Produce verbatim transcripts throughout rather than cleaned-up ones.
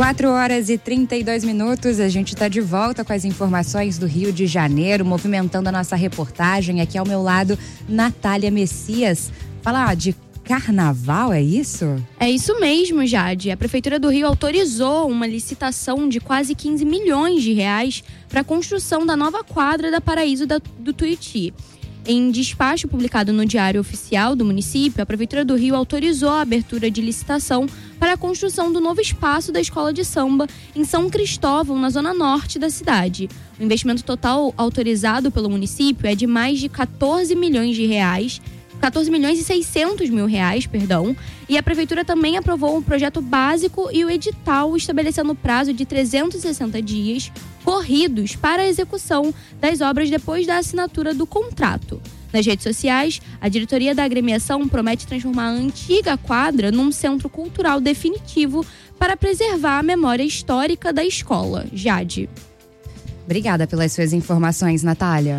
quatro horas e trinta e dois minutos, a gente está de volta com as informações do Rio de Janeiro, movimentando a nossa reportagem. Aqui ao meu lado, Natália Messias. Fala de carnaval, é isso? É isso mesmo, Jade. A Prefeitura do Rio autorizou uma licitação de quase quinze milhões de reais para a construção da nova quadra da Paraíso da, do Tuiuti. Em despacho publicado no Diário Oficial do município, a Prefeitura do Rio autorizou a abertura de licitação para a construção do novo espaço da Escola de Samba em São Cristóvão, na zona norte da cidade. O investimento total autorizado pelo município é de mais de quatorze milhões de reais, quatorze milhões e seiscentos mil reais, perdão, e a Prefeitura também aprovou um projeto básico e o edital estabelecendo prazo de trezentos e sessenta dias corridos para a execução das obras depois da assinatura do contrato. Nas redes sociais, a diretoria da agremiação promete transformar a antiga quadra num centro cultural definitivo para preservar a memória histórica da escola. Jade. Obrigada pelas suas informações, Natália.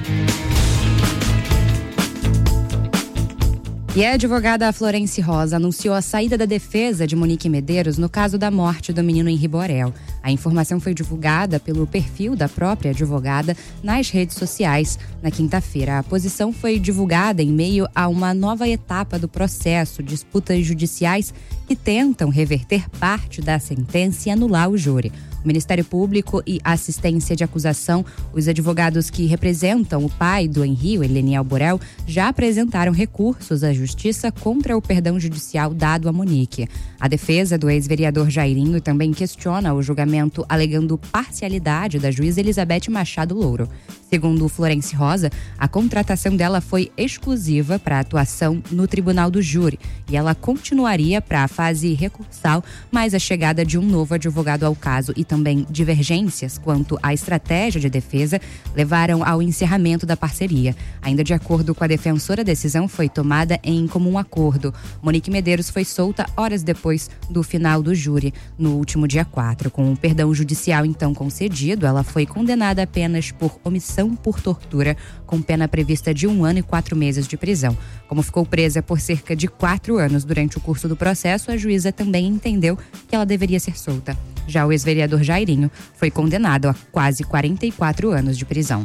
E a advogada Florence Rosa anunciou a saída da defesa de Monique Medeiros no caso da morte do menino Henri Borel. A informação foi divulgada pelo perfil da própria advogada nas redes sociais na quinta-feira. A posição foi divulgada em meio a uma nova etapa do processo, disputas judiciais que tentam reverter parte da sentença e anular o júri. O Ministério Público e Assistência de Acusação, os advogados que representam o pai do Henri, o Eleniel Borel, já apresentaram recursos à Justiça contra o perdão judicial dado a Monique. A defesa do ex-vereador Jairinho também questiona o julgamento alegando parcialidade da juíza Elizabeth Machado Louro. Segundo Florence Rosa, a contratação dela foi exclusiva para a atuação no Tribunal do Júri e ela continuaria para a fase recursal, mas a chegada de um novo advogado ao caso e também divergências quanto à estratégia de defesa levaram ao encerramento da parceria. Ainda de acordo com a defensora, a decisão foi tomada em comum acordo. Monique Medeiros foi solta horas depois do final do júri, no último dia quatro. Com o perdão judicial então concedido, ela foi condenada apenas por omissão por tortura, com pena prevista de um ano e quatro meses de prisão. Como ficou presa por cerca de quatro anos durante o curso do processo, a juíza também entendeu que ela deveria ser solta. Já o ex-vereador Jairinho foi condenado a quase quarenta e quatro anos de prisão.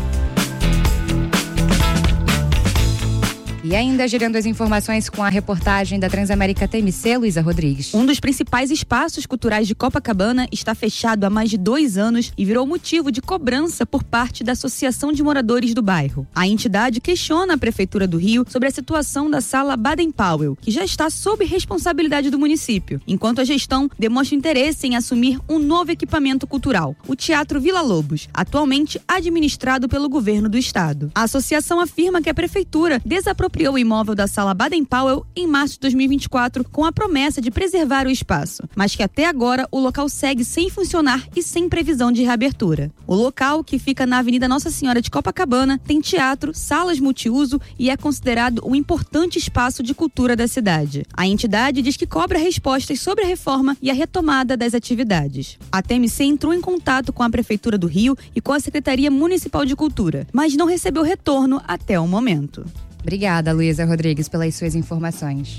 E ainda girando as informações com a reportagem da Transamérica T M C, Luísa Rodrigues. Um dos principais espaços culturais de Copacabana está fechado há mais de dois anos e virou motivo de cobrança por parte da Associação de Moradores do bairro. A entidade questiona a Prefeitura do Rio sobre a situação da Sala Baden-Powell, que já está sob responsabilidade do município, enquanto a gestão demonstra interesse em assumir um novo equipamento cultural, o Teatro Vila Lobos, atualmente administrado pelo governo do estado. A associação afirma que a Prefeitura desapropriou o imóvel da Sala Baden-Powell em março de dois mil e vinte e quatro com a promessa de preservar o espaço, mas que até agora o local segue sem funcionar e sem previsão de reabertura. O local, que fica na Avenida Nossa Senhora de Copacabana, tem teatro, salas multiuso e é considerado um importante espaço de cultura da cidade. A entidade diz que cobra respostas sobre a reforma e a retomada das atividades. A T M C entrou em contato com a Prefeitura do Rio e com a Secretaria Municipal de Cultura, mas não recebeu retorno até o momento. Obrigada, Luísa Rodrigues, pelas suas informações.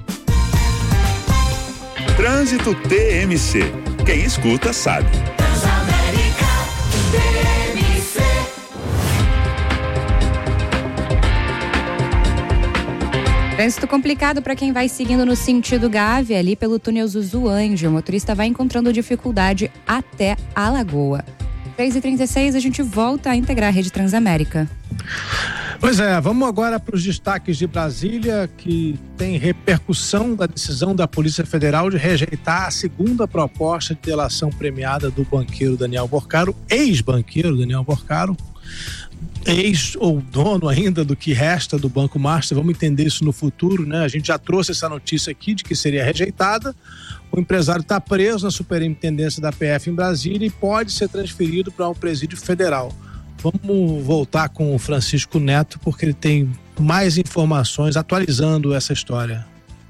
Trânsito T M C. Quem escuta sabe. Transamérica T M C. Trânsito complicado para quem vai seguindo no sentido Gávea, ali pelo túnel Zuzuândia. O motorista vai encontrando dificuldade até a Lagoa. três e trinta e seis, a gente volta a integrar a rede Transamérica. Pois é, vamos agora para os destaques de Brasília, que tem repercussão da decisão da Polícia Federal de rejeitar a segunda proposta de delação premiada do banqueiro Daniel Borcaro, ex-banqueiro Daniel Borcaro, ex ou dono ainda do que resta do Banco Master. Vamos entender isso no futuro, né? A gente já trouxe essa notícia aqui de que seria rejeitada. O empresário está preso na superintendência da P F em Brasília e pode ser transferido para um presídio federal. Vamos voltar com o Francisco Neto, porque ele tem mais informações atualizando essa história.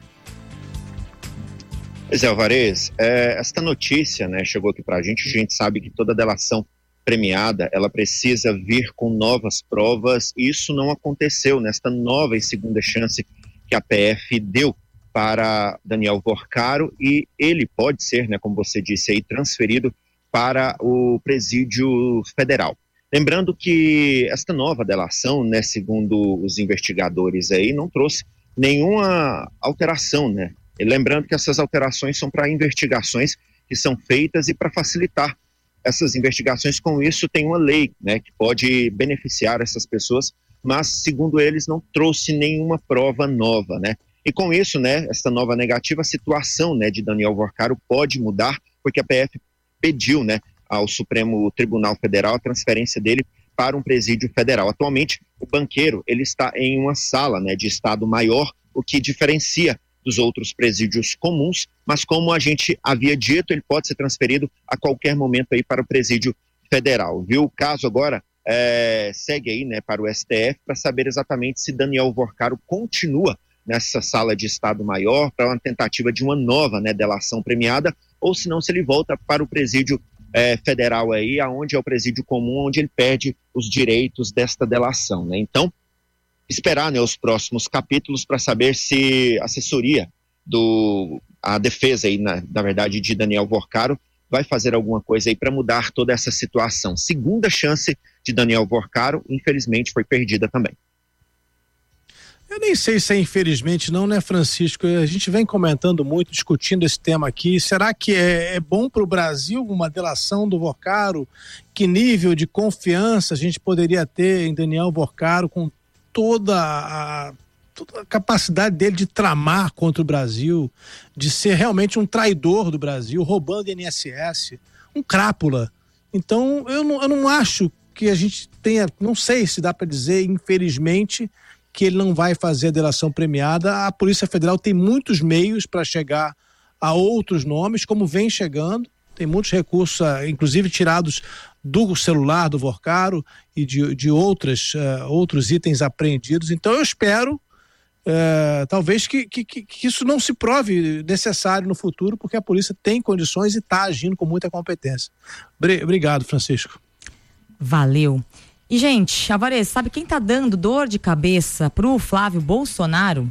Pois é, Alvarez, é, esta notícia, né, chegou aqui pra gente. A gente sabe que toda delação premiada, ela precisa vir com novas provas, e isso não aconteceu nesta nova e segunda chance que a P F deu para Daniel Vorcaro e ele pode ser, né, como você disse aí, transferido para o presídio federal. Lembrando que esta nova delação, né, segundo os investigadores aí, não trouxe nenhuma alteração, né? E lembrando que essas alterações são para investigações que são feitas e para facilitar essas investigações. Com isso, tem uma lei, né, que pode beneficiar essas pessoas, mas, segundo eles, não trouxe nenhuma prova nova, né? E com isso, né, essa nova negativa, a situação, né, de Daniel Vorcaro pode mudar, porque a P F pediu, né, ao Supremo Tribunal Federal a transferência dele para um presídio federal. Atualmente, o banqueiro, ele está em uma sala, né, de estado maior, o que diferencia dos outros presídios comuns, mas como a gente havia dito, ele pode ser transferido a qualquer momento aí para o presídio federal, viu? O caso agora é, segue aí, né, para o S T F para saber exatamente se Daniel Vorcaro continua nessa sala de estado maior para uma tentativa de uma nova, né, delação premiada, ou se não, se ele volta para o presídio é, federal aí, aonde é o presídio comum, onde ele perde os direitos desta delação, né? Então, esperar, né, os próximos capítulos para saber se a assessoria do a defesa aí, na, na verdade, de Daniel Vorcaro vai fazer alguma coisa aí para mudar toda essa situação. Segunda chance de Daniel Vorcaro, infelizmente, foi perdida também. Eu nem sei se é infelizmente não, né, Francisco? A gente vem comentando muito, discutindo esse tema aqui. Será que é, é bom para o Brasil uma delação do Vorcaro? Que nível de confiança a gente poderia ter em Daniel Vorcaro com toda a, toda a capacidade dele de tramar contra o Brasil, de ser realmente um traidor do Brasil, roubando I N S S, um crápula? Então, eu não, eu não acho que a gente tenha, não sei se dá para dizer, infelizmente, que ele não vai fazer a delação premiada. A Polícia Federal tem muitos meios para chegar a outros nomes, como vem chegando, tem muitos recursos, inclusive tirados do celular do Vorcaro e de, de outras, uh, outros itens apreendidos. Então eu espero, uh, talvez, que, que, que isso não se prove necessário no futuro, porque a polícia tem condições e está agindo com muita competência. Obrigado, Francisco. Valeu. E, gente, Alvarez, sabe quem tá dando dor de cabeça pro Flávio Bolsonaro?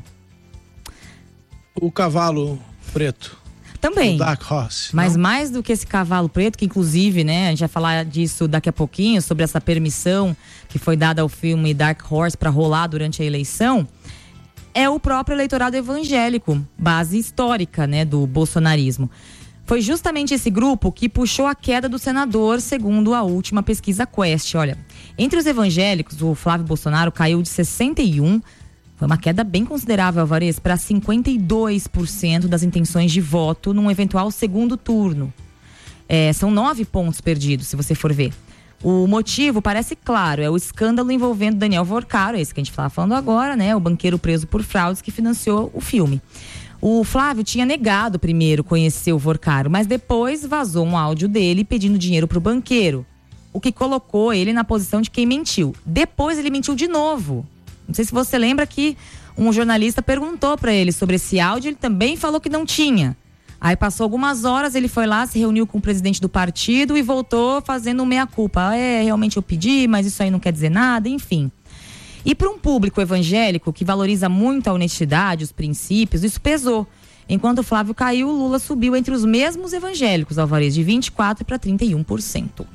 O cavalo preto. Também. O Dark Horse. Mas não? mais do que esse cavalo preto, que inclusive, né, a gente vai falar disso daqui a pouquinho, sobre essa permissão que foi dada ao filme Dark Horse para rolar durante a eleição, é o próprio eleitorado evangélico, base histórica, né, do bolsonarismo. Foi justamente esse grupo que puxou a queda do senador, segundo a última pesquisa Quest. Olha, entre os evangélicos, o Flávio Bolsonaro caiu de sessenta e um, foi uma queda bem considerável, Alvarez, para cinquenta e dois por cento das intenções de voto num eventual segundo turno. É, são nove pontos perdidos, se você for ver. O motivo parece claro, é o escândalo envolvendo Daniel Vorcaro, esse que a gente estava falando agora, né? O banqueiro preso por fraudes que financiou o filme. O Flávio tinha negado primeiro conhecer o Vorcaro, mas depois vazou um áudio dele pedindo dinheiro pro banqueiro, o que colocou ele na posição de quem mentiu. Depois ele mentiu de novo. Não sei se você lembra que um jornalista perguntou para ele sobre esse áudio, ele também falou que não tinha. Aí passou algumas horas, ele foi lá, se reuniu com o presidente do partido e voltou fazendo um meia-culpa. É, realmente eu pedi, mas isso aí não quer dizer nada, enfim. E para um público evangélico que valoriza muito a honestidade, os princípios, isso pesou. Enquanto o Flávio caiu, o Lula subiu entre os mesmos evangélicos, Alvarez, de vinte e quatro por cento para trinta e um por cento.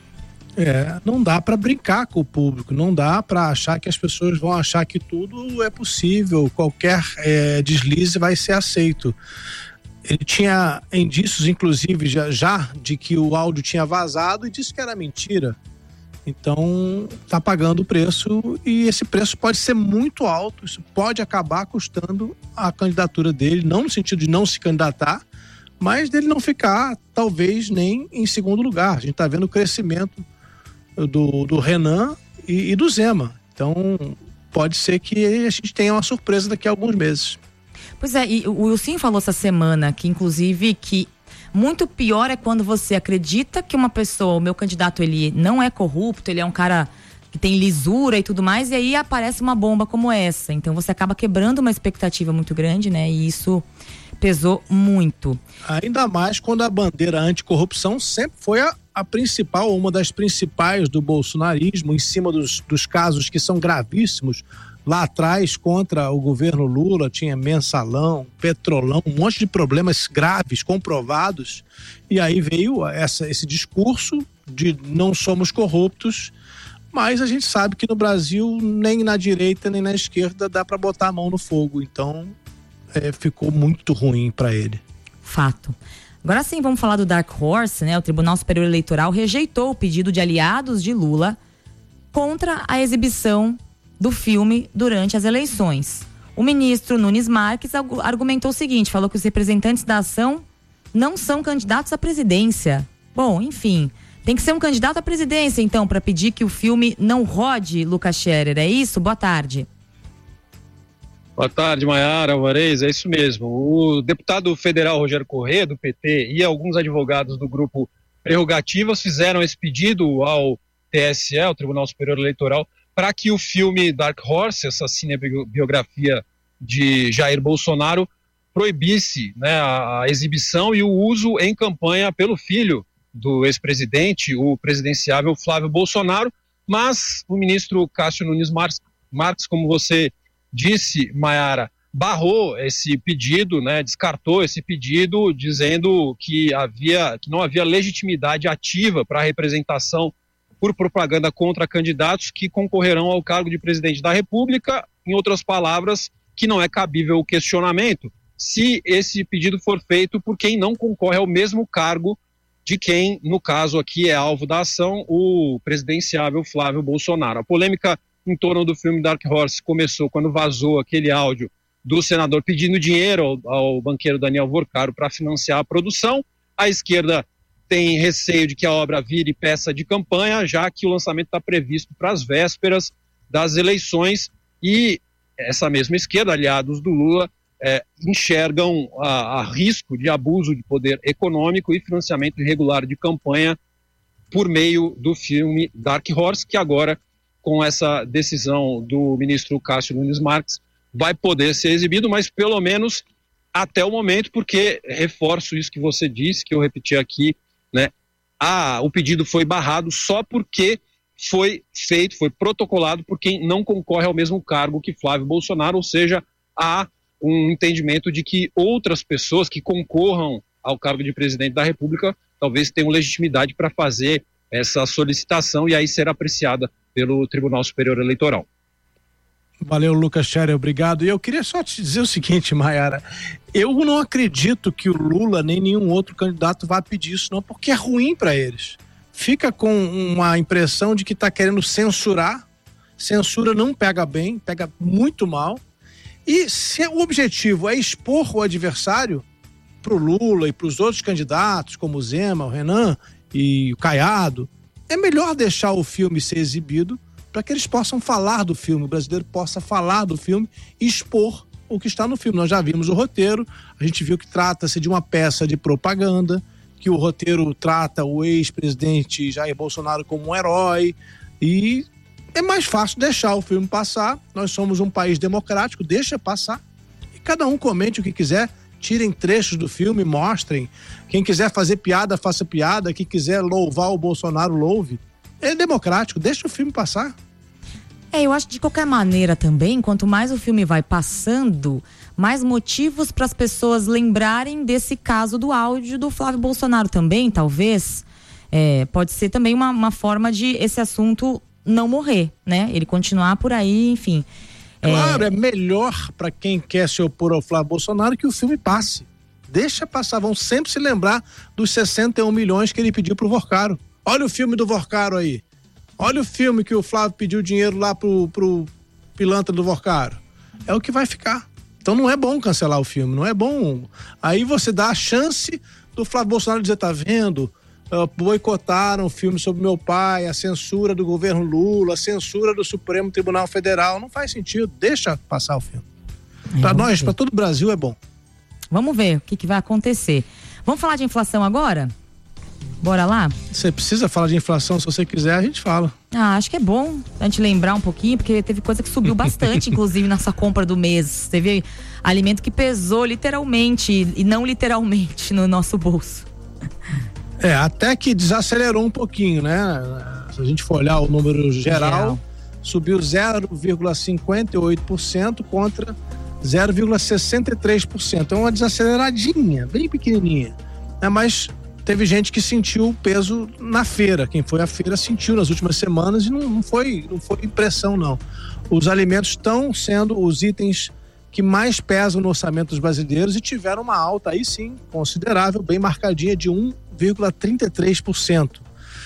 É, não dá para brincar com o público, não dá para achar que as pessoas vão achar que tudo é possível, qualquer é, deslize vai ser aceito. Ele tinha indícios, inclusive, já, já de que o áudio tinha vazado e disse que era mentira. Então, está pagando o preço e esse preço pode ser muito alto, isso pode acabar custando a candidatura dele, não no sentido de não se candidatar, mas dele não ficar, talvez, nem em segundo lugar. A gente está vendo o crescimento do, do Renan e, e do Zema. Então, pode ser que a gente tenha uma surpresa daqui a alguns meses. Pois é, e o Wilson falou essa semana que, inclusive, que muito pior é quando você acredita que uma pessoa, o meu candidato, ele não é corrupto, ele é um cara que tem lisura e tudo mais, e aí aparece uma bomba como essa. Então você acaba quebrando uma expectativa muito grande, né? E isso pesou muito. Ainda mais quando a bandeira anticorrupção sempre foi a, a principal, uma das principais do bolsonarismo, em cima dos, dos casos que são gravíssimos lá atrás contra o governo Lula, tinha mensalão, petrolão, um monte de problemas graves, comprovados, e aí veio essa, esse discurso de não somos corruptos, mas a gente sabe que no Brasil nem na direita nem na esquerda dá para botar a mão no fogo, então é, ficou muito ruim para ele. Fato. Agora sim, vamos falar do Dark Horse, né? O Tribunal Superior Eleitoral rejeitou o pedido de aliados de Lula contra a exibição do filme durante as eleições. O ministro Nunes Marques argumentou o seguinte, falou que os representantes da ação não são candidatos à presidência. Bom, enfim, tem que ser um candidato à presidência, então, para pedir que o filme não rode, Lucas Scherer, é isso? Boa tarde. Boa tarde, Maiara Alvarez, é isso mesmo. O deputado federal Rogério Corrêa, do P T, e alguns advogados do grupo Prerrogativas fizeram esse pedido ao T S E, ao Tribunal Superior Eleitoral, para que o filme Dark Horse, essa cinebiografia de Jair Bolsonaro, proibisse, né, a, a exibição e o uso em campanha pelo filho do ex-presidente, o presidenciável Flávio Bolsonaro, mas o ministro Cássio Nunes Marques, Marques como você disse, Maiara, barrou esse pedido, né, descartou esse pedido, dizendo que, havia, que não havia legitimidade ativa para a representação por propaganda contra candidatos que concorrerão ao cargo de presidente da República, em outras palavras, que não é cabível o questionamento se esse pedido for feito por quem não concorre ao mesmo cargo de quem, no caso aqui, é alvo da ação, o presidenciável Flávio Bolsonaro. A polêmica em torno do filme Dark Horse começou quando vazou aquele áudio do senador pedindo dinheiro ao, ao banqueiro Daniel Vorcaro para financiar a produção. A esquerda tem receio de que a obra vire peça de campanha, já que o lançamento está previsto para as vésperas das eleições, e essa mesma esquerda, aliados do Lula, é, enxergam a, a risco de abuso de poder econômico e financiamento irregular de campanha por meio do filme Dark Horse, que agora, com essa decisão do ministro Cássio Nunes Marques, vai poder ser exibido, mas pelo menos até o momento, porque reforço isso que você disse, que eu repeti aqui, né? Ah, o pedido foi barrado só porque foi feito, foi protocolado por quem não concorre ao mesmo cargo que Flávio Bolsonaro, ou seja, há um entendimento de que outras pessoas que concorram ao cargo de presidente da República talvez tenham legitimidade para fazer essa solicitação e aí ser apreciada pelo Tribunal Superior Eleitoral. Valeu, Lucas Scherer, obrigado. E eu queria só te dizer o seguinte, Maiara, eu não acredito que o Lula nem nenhum outro candidato vá pedir isso não, porque é ruim para eles. Fica com uma impressão de que está querendo censurar, censura não pega bem, pega muito mal, e se o objetivo é expor o adversário para o Lula e para os outros candidatos, como o Zema, o Renan e o Caiado, é melhor deixar o filme ser exibido para que eles possam falar do filme, o brasileiro possa falar do filme e expor o que está no filme. Nós já vimos o roteiro, a gente viu que trata-se de uma peça de propaganda, que o roteiro trata o ex-presidente Jair Bolsonaro como um herói, e é mais fácil deixar o filme passar. Nós somos um país democrático, deixa passar, e cada um comente o que quiser, tirem trechos do filme, mostrem. Quem quiser fazer piada, faça piada, quem quiser louvar o Bolsonaro, louve. É democrático, deixa o filme passar. É, eu acho que de qualquer maneira também, quanto mais o filme vai passando, mais motivos para as pessoas lembrarem desse caso do áudio do Flávio Bolsonaro também, talvez. É, pode ser também uma, uma forma de esse assunto não morrer, né? Ele continuar por aí, enfim. Claro, é, é melhor para quem quer se opor ao Flávio Bolsonaro que o filme passe. Deixa passar, vão sempre se lembrar dos sessenta e um milhões que ele pediu pro Vorcaro. Olha o filme do Vorcaro aí. Olha o filme que o Flávio pediu dinheiro lá pro, pro pilantra do Vorcaro. É o que vai ficar. Então não é bom cancelar o filme, não é bom. Aí você dá a chance do Flávio Bolsonaro dizer, tá vendo? Uh, boicotaram o filme sobre meu pai, a censura do governo Lula, a censura do Supremo Tribunal Federal. Não faz sentido, deixa passar o filme. Para nós, para todo o Brasil é bom. Vamos ver o que, que vai acontecer. Vamos falar de inflação agora? Bora lá? Você precisa falar de inflação, se você quiser a gente fala. Ah, acho que é bom a gente lembrar um pouquinho, porque teve coisa que subiu bastante, inclusive nessa compra do mês. Teve alimento que pesou literalmente e não literalmente no nosso bolso. É, até que desacelerou um pouquinho, né? Se a gente for olhar o número geral, geral. subiu zero vírgula cinquenta e oito por cento contra zero vírgula sessenta e três por cento. É uma desaceleradinha, bem pequenininha. É, mas teve gente que sentiu o peso na feira. Quem foi à feira sentiu nas últimas semanas e não, não, foi, não foi impressão, não. Os alimentos estão sendo os itens que mais pesam no orçamento dos brasileiros e tiveram uma alta aí sim considerável, bem marcadinha, de um vírgula trinta e três por cento.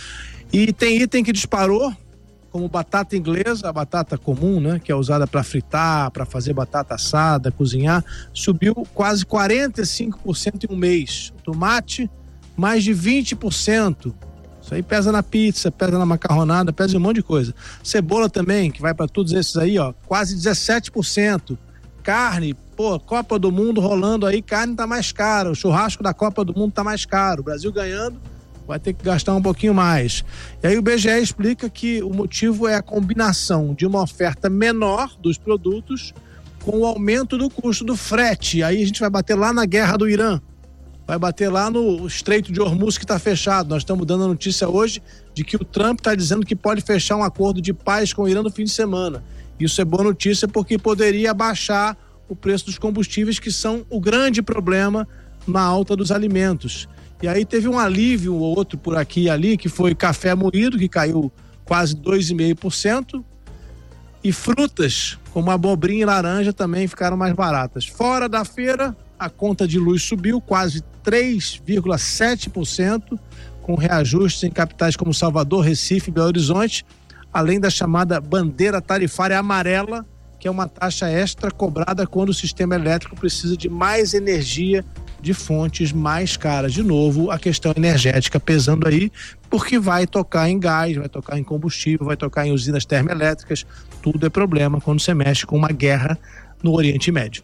E tem item que disparou, como batata inglesa, a batata comum, né, que é usada para fritar, para fazer batata assada, cozinhar, subiu quase quarenta e cinco por cento em um mês. Tomate, mais de vinte por cento. Isso aí pesa na pizza, pesa na macarronada, pesa em um monte de coisa. Cebola também, que vai para todos esses aí, ó, quase dezessete por cento. Carne, pô, Copa do Mundo rolando aí, carne tá mais cara, o churrasco da Copa do Mundo tá mais caro, o Brasil ganhando vai ter que gastar um pouquinho mais. E aí o B G E explica que o motivo é a combinação de uma oferta menor dos produtos com o aumento do custo do frete. Aí a gente vai bater lá na guerra do Irã, vai bater lá no Estreito de Hormuz que está fechado. Nós estamos dando a notícia hoje de que o Trump está dizendo que pode fechar um acordo de paz com o Irã no fim de semana. Isso é boa notícia porque poderia abaixar o preço dos combustíveis, que são o grande problema na alta dos alimentos. E aí teve um alívio ou outro por aqui e ali, que foi café moído, que caiu quase dois vírgula cinco por cento, e frutas, como abobrinha e laranja, também ficaram mais baratas. Fora da feira, a conta de luz subiu quase três vírgula sete por cento, com reajustes em capitais como Salvador, Recife e Belo Horizonte, além da chamada bandeira tarifária amarela, que é uma taxa extra cobrada quando o sistema elétrico precisa de mais energia de fontes mais caras. De novo, a questão energética pesando aí, porque vai tocar em gás, vai tocar em combustível, vai tocar em usinas termoelétricas. Tudo é problema quando você mexe com uma guerra no Oriente Médio.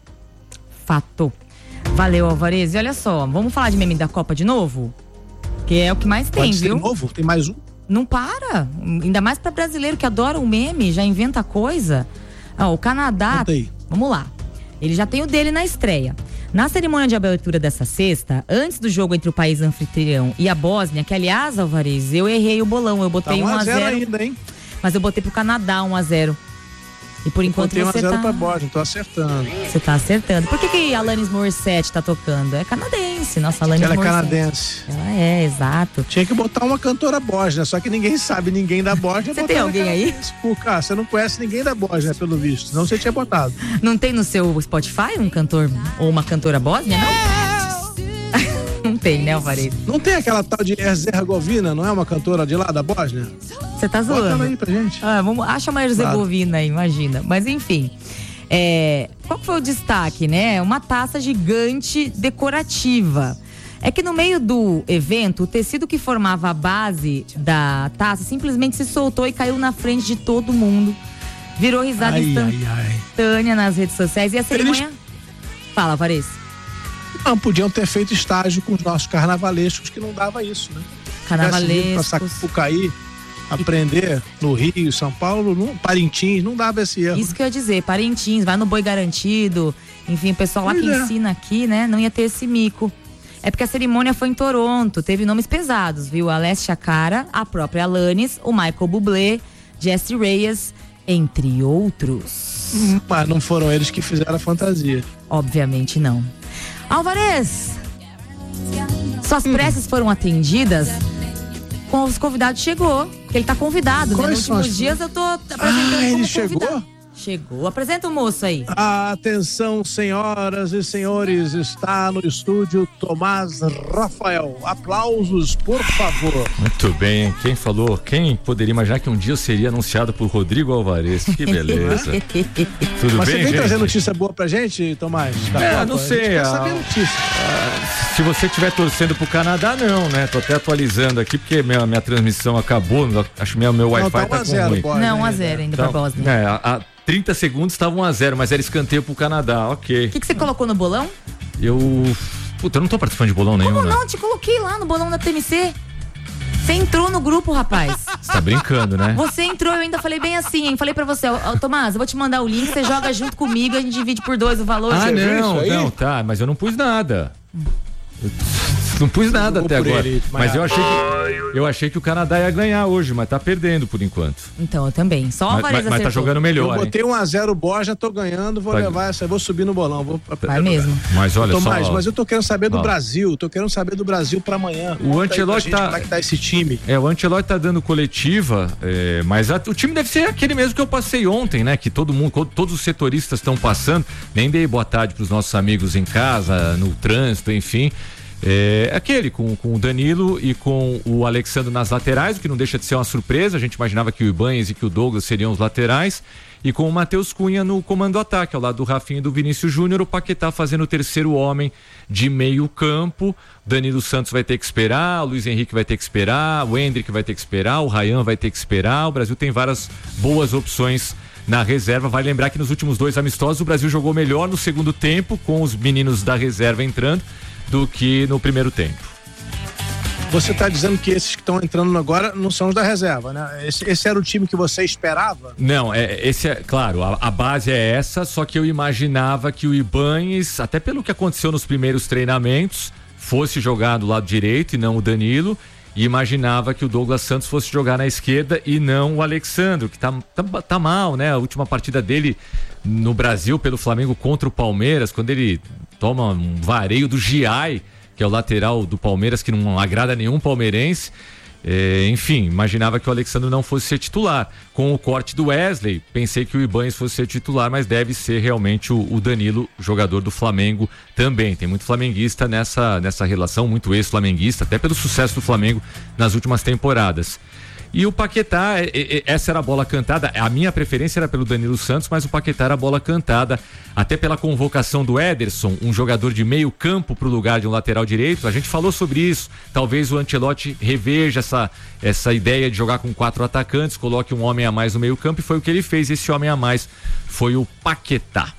Fato. Valeu, Alvarez. E olha só, vamos falar de meme da Copa de novo? Que é o que mais tem, Pode ser viu? de novo? Tem mais um? Não para. Ainda mais para brasileiro que adora o meme, já inventa coisa. Ah, o Canadá, Conta aí. Vamos lá. Ele já tem o dele na estreia. Na cerimônia de abertura dessa sexta, antes do jogo entre o país anfitrião e a Bósnia, que aliás, Alvarez, eu errei o bolão, eu botei Tá um a zero ainda, hein? Mas eu botei pro Canadá um a zero. E por enquanto eu você botei um a zero tá... pra Bósnia, tô acertando. Você tá acertando. Por que que a Alanis Morissette tá tocando? É canadense, nossa Alanis Ela é Morissette. canadense. Ela é, exato. Tinha que botar uma cantora Bósnia, só que ninguém sabe ninguém da Bósnia. Você tem alguém aí? Pô, cara, você não conhece ninguém da Bósnia, pelo visto, senão você tinha botado. Não tem no seu Spotify um cantor ou uma cantora bósnia, não? Não tem, né, Alvarez? Não tem aquela tal de Herzegovina, não é uma cantora de lá da Bósnia? Você tá zoando? Bota ela aí pra gente. Ah, vamos, acha uma Herzegovina aí, imagina. Mas enfim, é, qual foi o destaque, né? Uma taça gigante decorativa. É que no meio do evento, o tecido que formava a base da taça simplesmente se soltou e caiu na frente de todo mundo. Virou risada Ai, instantânea ai, ai. nas redes sociais. E a cerimônia... Eles- Fala, Alvarez. Não, podiam ter feito estágio com os nossos carnavalescos, que não dava isso, né? Carnavalescos. Pra Sapucaí, aprender no Rio, São Paulo, no Parintins, não dava esse erro. Isso que eu ia dizer, Parintins, vai no Boi Garantido, enfim, o pessoal lá Pois que é. ensina aqui, né, não ia ter esse mico. É porque a cerimônia foi em Toronto, teve nomes pesados, viu? A Alessia Cara, a própria Alanis, o Michael Bublé, Jessie Reyes, entre outros. Hum, Mas não foram eles que fizeram a fantasia. Obviamente não. Alvarez, suas Hum. preces foram atendidas? Com os convidados chegou, porque ele tá convidado, né? Quais Nos são últimos as- dias eu tô apresentando Ah, como ele convidado. chegou? Chegou. Apresenta o moço aí. Atenção, senhoras e senhores, está no estúdio Tomás Rafael. Aplausos, por favor. Muito bem, quem falou, quem poderia imaginar que um dia eu seria anunciado por Rodrigo Alvarez? Que beleza. Tudo Mas bem, você vem gente? trazer notícia boa pra gente, Tomás? Da É, Copa? não A gente sei, quer a- saber a notícia. Se você estiver torcendo pro Canadá, não, né? Tô até atualizando aqui, porque minha, minha transmissão acabou, acho que meu, meu Wi-Fi tá um tá a com zero, ruim. Bósnia Não, um a ainda. zero ainda Então, pra Bósnia. é, a, a trinta segundos estava um a zero, mas era escanteio pro Canadá, ok. O que, que você colocou no bolão? Eu... Puta, eu não tô participando de bolão nenhum, Como né? não? Te coloquei lá no bolão da T M C. Você entrou no grupo, rapaz. Você tá brincando, né? Você entrou, eu ainda falei bem assim, hein? Falei pra você, ó, ó, Tomás, eu vou te mandar o link, você joga junto comigo, a gente divide por dois o valor. Ah, Você viu não, isso aí? não, tá, mas eu não pus nada. Eu- Não pus nada até agora. ele, mas mas- eu achei, que, eu achei que o Canadá ia ganhar hoje, mas tá perdendo por enquanto. Então, eu também. Só o Mas, Alvarez mas, mas tá acertou. jogando melhor, Eu hein? botei um a zero Borja, tô ganhando, vou Vai. levar essa, vou subir no bolão. Vou pra Vai primeiro mesmo. lugar. Mas olha Tomás, só. mas eu tô querendo saber do Ó. Brasil, tô querendo saber do Brasil pra amanhã. O Conta aí pra Ancelotti gente tá- Como é que tá esse time? É, o Ancelotti tá dando coletiva, é, mas a- o time deve ser aquele mesmo que eu passei ontem, né? Que todo mundo, co- todos os setoristas estão passando. Nem dei boa tarde pros nossos amigos em casa, no trânsito, enfim. É aquele com, com o Danilo e com o Alexandre nas laterais, o que não deixa de ser uma surpresa. A gente imaginava que o Ibanez e que o Douglas seriam os laterais. E com o Matheus Cunha no comando ataque, ao lado do Rafinha e do Vinícius Júnior, o Paquetá fazendo o terceiro homem de meio campo. Danilo Santos vai ter que esperar, o Luiz Henrique vai ter que esperar, o Endrick vai ter que esperar, o Ryan vai ter que esperar. O Brasil tem várias boas opções na reserva. Vai lembrar que nos últimos dois amistosos o Brasil jogou melhor no segundo tempo, com os meninos da reserva entrando, do que no primeiro tempo. Você tá dizendo que esses que estão entrando agora não são os da reserva, né? Esse, esse era o time que você esperava? Não, é, esse é, claro, a, a base é essa, só que eu imaginava que o Ibanez, até pelo que aconteceu nos primeiros treinamentos, fosse jogar do lado direito e não o Danilo, e imaginava que o Douglas Santos fosse jogar na esquerda e não o Alexandre, que tá, tá, tá mal, né? A última partida dele no Brasil pelo Flamengo contra o Palmeiras, quando ele toma um vareio do Giai, que é o lateral do Palmeiras, que não agrada nenhum palmeirense. É, enfim, imaginava que o Alexandre não fosse ser titular. Com o corte do Wesley, pensei que o Ibanez fosse ser titular, mas deve ser realmente o, o Danilo, jogador do Flamengo também. Tem muito flamenguista nessa, nessa relação, muito ex-flamenguista, até pelo sucesso do Flamengo nas últimas temporadas. E o Paquetá, essa era a bola cantada. A minha preferência era pelo Danilo Santos, mas o Paquetá era a bola cantada, até pela convocação do Ederson, um jogador de meio campo para o lugar de um lateral direito. A gente falou sobre isso. Talvez o Ancelotti reveja essa, essa ideia de jogar com quatro atacantes, coloque um homem a mais no meio campo, e foi o que ele fez. Esse homem a mais foi o Paquetá.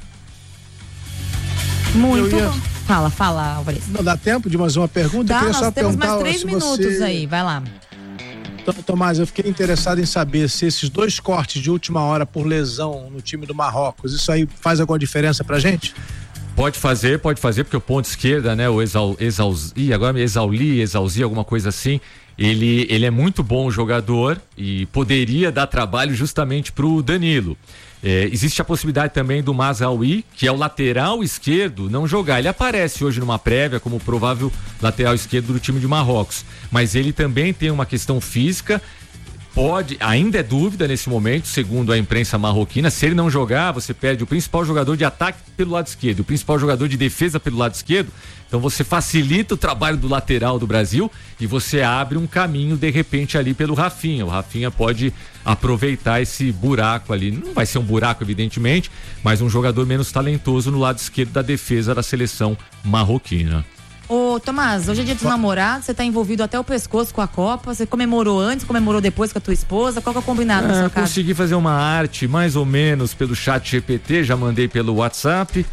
Muito Eu ia- bom. Fala, fala, Alvarez. Não dá tempo de mais uma pergunta? Eu Tá, queria nós só temos perguntar mais três se minutos você... aí, vai lá. Então, Tomás, eu fiquei interessado em saber se esses dois cortes de última hora por lesão no time do Marrocos, isso aí faz alguma diferença pra gente? Pode fazer, pode fazer, porque o ponto esquerda, né, o Exal, Exal, ih, agora me Exauli, Exalzi, alguma coisa assim, ele, ele é muito bom jogador e poderia dar trabalho justamente pro Danilo. É, existe a possibilidade também do Mazraoui, que é o lateral esquerdo, não jogar. Ele aparece hoje numa prévia como provável lateral esquerdo do time de Marrocos, mas ele também tem uma questão física. Pode, ainda é dúvida nesse momento, segundo a imprensa marroquina. Se ele não jogar, você perde o principal jogador de ataque pelo lado esquerdo, o principal jogador de defesa pelo lado esquerdo. Então você facilita o trabalho do lateral do Brasil e você abre um caminho de repente ali pelo Rafinha. O Rafinha pode aproveitar esse buraco ali. Não vai ser um buraco, evidentemente, mas um jogador menos talentoso no lado esquerdo da defesa da seleção marroquina. Ô, Tomás, hoje é dia dos namorados, você tá envolvido até o pescoço com a Copa, você comemorou antes, comemorou depois com a tua esposa, qual que é o combinado na Ah, sua casa? consegui fazer uma arte mais ou menos pelo chat G P T, já mandei pelo WhatsApp.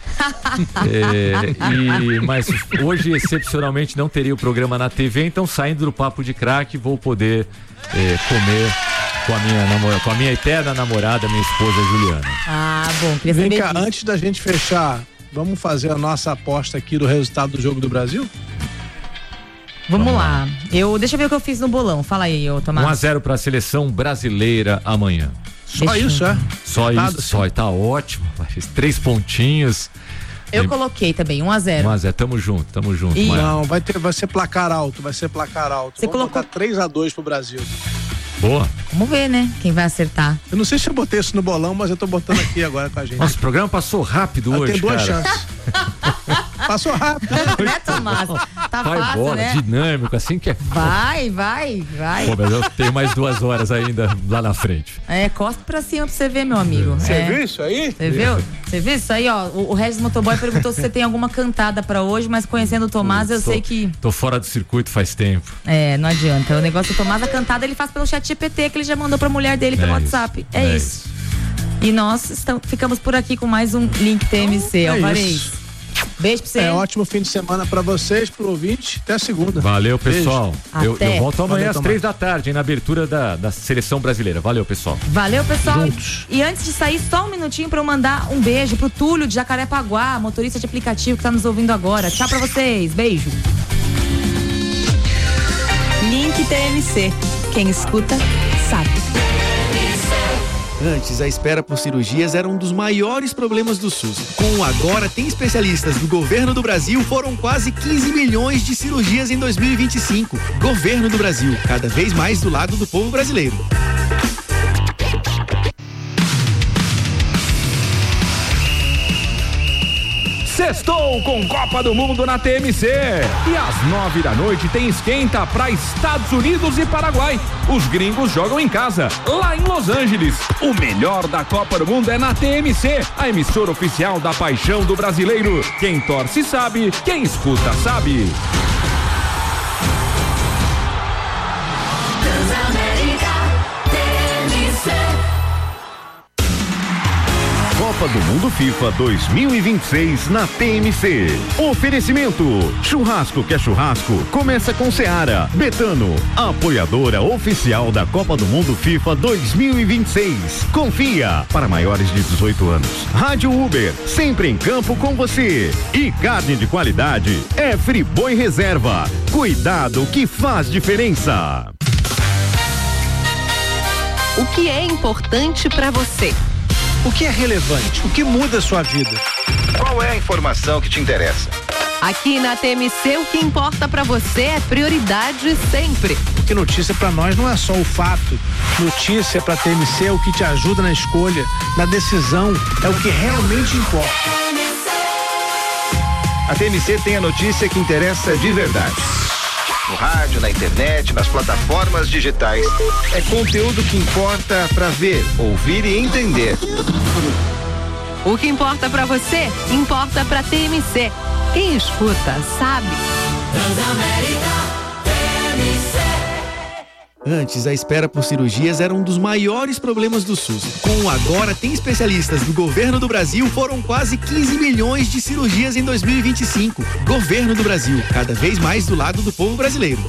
é, e, mas hoje, excepcionalmente, não teria o programa na T V, então saindo do Papo de Craque, vou poder é, comer com a, minha namora, com a minha eterna namorada, minha esposa Juliana. Ah, bom, queria Vem saber cá, disso. antes da gente fechar, vamos fazer a nossa aposta aqui do resultado do jogo do Brasil? Vamos lá. Eu, deixa eu ver o que eu fiz no bolão. Fala aí, ô Tomás. um a zero para a seleção brasileira amanhã. Só Deixa- isso, é? Só Nada, isso, só. E tá ótimo. Três pontinhos. Eu coloquei também, um a zero. um a zero, tamo junto, tamo junto. E- Mas- Não, vai, ter, vai ser placar alto, vai ser placar alto. Você Vamos colocou- botar três a dois pro Brasil. Boa. Vamos ver, né? Quem vai acertar. Eu não sei se eu botei isso no bolão, mas eu tô botando aqui agora com a gente. Nossa, o programa passou rápido Ah, hoje, tem duas cara. chances. Passou rápido. Né, Tomás? Tá Vai fácil, bola, né? dinâmico, assim que é. Vai, vai, vai. Pô, mas eu tenho mais duas horas ainda lá na frente. É, cospe pra cima pra você ver, meu amigo. Você É. viu isso aí? Você viu? Você viu isso aí, ó? O, o Regis Motoboy perguntou se você tem alguma cantada pra hoje, mas conhecendo o Tomás, eu Tô- sei que. Tô fora do circuito faz tempo. É, não adianta. O negócio do Tomás, a cantada ele faz pelo chat G P T que ele já mandou pra mulher dele pelo É isso, WhatsApp. É, é isso. E nós estamos, ficamos por aqui com mais um Link T M C, É Alvarez. isso. Beijo pra você. É ótimo fim de semana pra vocês, pro ouvinte. Até segunda. Valeu, pessoal. Beijo. Eu, Até. eu volto amanhã Valeu, às Tomás. três da tarde, hein, na abertura da, da seleção brasileira. Valeu, pessoal. Valeu, pessoal. Juntos. E antes de sair, só um minutinho pra eu mandar um beijo pro Túlio de Jacarepaguá, motorista de aplicativo que tá nos ouvindo agora. Tchau pra vocês. Beijo. T M C. Quem escuta, sabe. Antes, a espera por cirurgias era um dos maiores problemas do SUS. Com o Agora Tem Especialistas do Governo do Brasil, foram quase quinze milhões de cirurgias em dois mil e vinte e cinco. Governo do Brasil, cada vez mais do lado do povo brasileiro. Sextou com Copa do Mundo na T M C. E às nove da noite tem esquenta para Estados Unidos e Paraguai. Os gringos jogam em casa, lá em Los Angeles. O melhor da Copa do Mundo é na T M C, a emissora oficial da paixão do brasileiro. Quem torce sabe, quem escuta sabe. Copa do Mundo FIFA dois mil e vinte e seis na T M C. Oferecimento: churrasco que é churrasco, começa com Seara. Betano, apoiadora oficial da Copa do Mundo FIFA dois mil e vinte e seis. Confia, para maiores de dezoito anos. Rádio Uber, sempre em campo com você. E carne de qualidade é Friboi Reserva. Cuidado que faz diferença. O que é importante para você? O que é relevante? O que muda a sua vida? Qual é a informação que te interessa? Aqui na T M C, o que importa pra você é prioridade sempre. Porque notícia pra nós não é só o fato. Notícia pra T M C é o que te ajuda na escolha, na decisão, é o que realmente importa. A T M C tem a notícia que interessa de verdade. No rádio, na internet, nas plataformas digitais. É conteúdo que importa pra ver, ouvir e entender. O que importa pra você, importa pra T M C. Quem escuta, sabe. Transamérica, T M C. Antes, a espera por cirurgias era um dos maiores problemas do SUS. Com o Agora Tem Especialistas do Governo do Brasil, foram quase quinze milhões de cirurgias em dois mil e vinte e cinco. Governo do Brasil, cada vez mais do lado do povo brasileiro.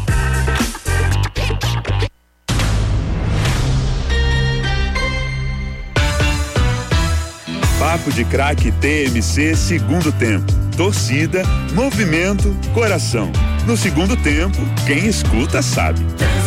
Papo de Craque T M C, segundo tempo. Torcida, movimento, coração. No segundo tempo, quem escuta sabe.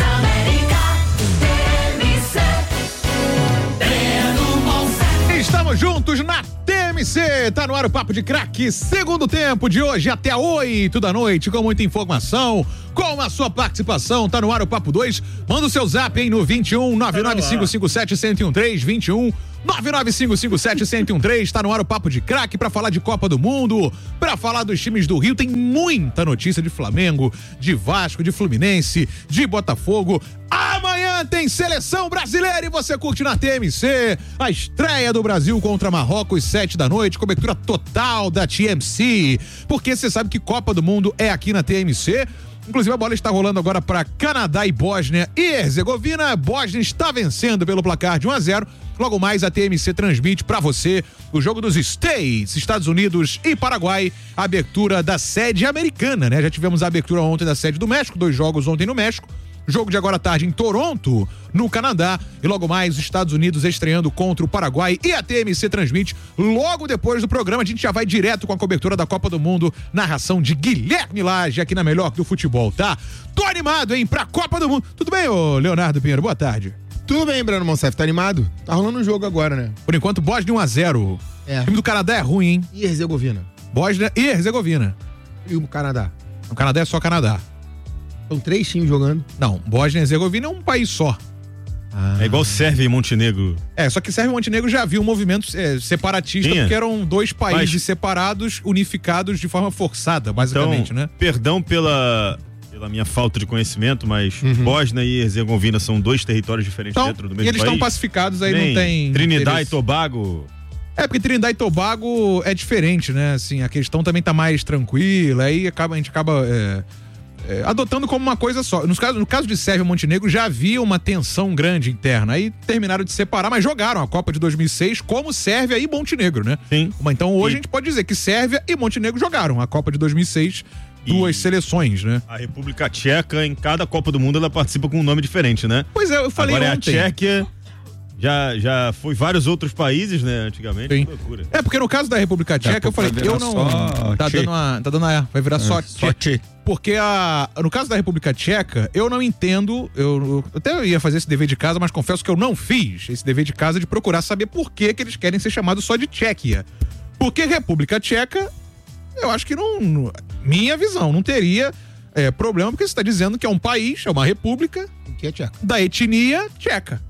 Estamos juntos na T M C, tá no ar o Papo de Craque, segundo tempo de hoje até oito da noite, com muita informação, com a sua participação, tá no ar o Papo dois, manda o seu zap, hein, no vinte e um, nove nove cinco cinco sete, um zero um três, vinte e um, nove nove cinco cinco sete, um zero um três, tá no ar o Papo de Craque pra falar de Copa do Mundo, pra falar dos times do Rio, tem muita notícia de Flamengo, de Vasco, de Fluminense, de Botafogo. Amanhã tem seleção brasileira e você curte na T M C a estreia do Brasil contra Marrocos, sete da noite, cobertura total da T M C, porque você sabe que Copa do Mundo é aqui na T M C. Inclusive a bola está rolando agora para Canadá e Bósnia e Herzegovina. Bósnia está vencendo pelo placar de um a zero. Logo mais a T M C transmite para você o jogo dos States, Estados Unidos e Paraguai, a abertura da sede americana, né? Já tivemos a abertura ontem da sede do México, dois jogos ontem no México. Jogo de agora à tarde em Toronto, no Canadá, e logo mais os Estados Unidos estreando contra o Paraguai, e a T M C transmite logo depois do programa. A gente já vai direto com a cobertura da Copa do Mundo, narração de Guilherme Lage aqui na Melhor do Futebol, tá? Tô animado, hein, pra Copa do Mundo. Tudo bem, ô Leonardo Pinheiro? Boa tarde. Tudo bem, Breno Monsef, tá animado? Tá rolando um jogo agora, né? Por enquanto, Bósnia um a zero. É. O time do Canadá é ruim, hein? E Herzegovina? Bósnia e Herzegovina. E o Canadá? O Canadá é só Canadá. São três times jogando? Não, Bósnia e Herzegovina é um país só. Ah. É igual Sérvia e Montenegro. É, só que Sérvia e Montenegro já havia um movimento é, separatista, Tinha? porque eram dois países Mas... separados, unificados de forma forçada, basicamente, então, né? Perdão pela, pela minha falta de conhecimento, mas uhum. Bósnia e Herzegovina são dois territórios diferentes então, dentro do mesmo país. E eles país. estão pacificados, aí Nem não tem... Trinidad interesse. e Tobago... É, porque Trinidad e Tobago é diferente, né? Assim, a questão também tá mais tranquila, aí acaba, a gente acaba... É... É, adotando como uma coisa só. No caso, no caso de Sérvia e Montenegro já havia uma tensão grande interna. Aí terminaram de separar, mas jogaram a Copa de dois mil e seis como Sérvia e Montenegro, né? Sim. Então hoje Sim. a gente pode dizer que Sérvia e Montenegro jogaram a Copa de dois mil e seis, duas e seleções, né? A República Tcheca, em cada Copa do Mundo, ela participa com um nome diferente, né? Pois é, eu falei Agora ontem. é a Tchequia, Já, já foi vários outros países, né, antigamente. Sim. Que loucura. É, porque no caso da República Tcheca, eu falei, eu não. Tá dando uma. Tá dando uma. Vai virar só. É, só tchê. Porque a, no caso da República Tcheca, eu não entendo. Eu, eu até ia fazer esse dever de casa, mas confesso que eu não fiz esse dever de casa de procurar saber por que, que eles querem ser chamados só de Tchequia. Porque República Tcheca, eu acho que não. Minha visão, não teria é, problema, porque você está dizendo que é um país, é uma república. Que é tcheca. Da etnia tcheca.